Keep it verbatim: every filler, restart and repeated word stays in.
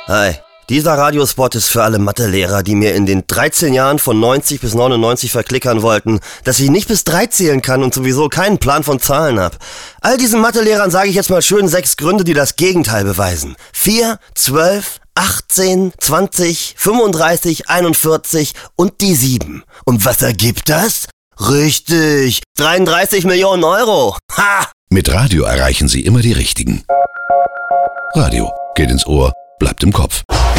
Hi, dieser Radiospot ist für alle Mathelehrer, die mir in den dreizehn Jahren von neunzig bis neunundneunzig verklickern wollten, dass ich nicht bis drei zählen kann und sowieso keinen Plan von Zahlen hab. All diesen Mathelehrern sage ich jetzt mal schön sechs Gründe, die das Gegenteil beweisen. vier, zwölf, achtzehn, zwanzig, fünfunddreißig, einundvierzig und die sieben. Und was ergibt das? Richtig, dreiunddreißig Millionen Euro. Ha! Mit Radio erreichen Sie immer die Richtigen. Radio geht ins Ohr, bleibt im Kopf.